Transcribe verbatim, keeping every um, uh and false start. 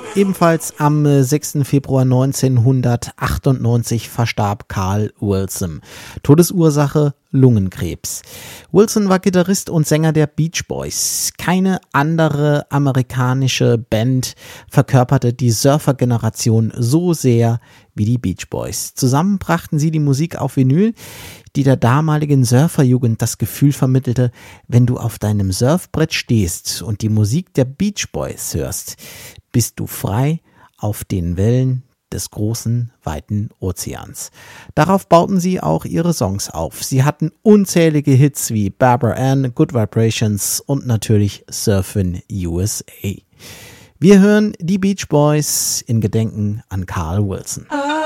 Ebenfalls am sechsten Februar neunzehnhundertachtundneunzig verstarb Carl Wilson. Todesursache Lungenkrebs. Wilson war Gitarrist und Sänger der Beach Boys. Keine andere amerikanische Band verkörperte die Surfer-Generation so sehr wie die Beach Boys. Zusammen brachten sie die Musik auf Vinyl, die der damaligen Surferjugend das Gefühl vermittelte, wenn du auf deinem Surfbrett stehst und die Musik der Beach Boys hörst, bist du frei auf den Wellen des großen, weiten Ozeans. Darauf bauten sie auch ihre Songs auf. Sie hatten unzählige Hits wie Barbara Ann, Good Vibrations und natürlich Surfin' U S A. Wir hören die Beach Boys in Gedenken an Carl Wilson. I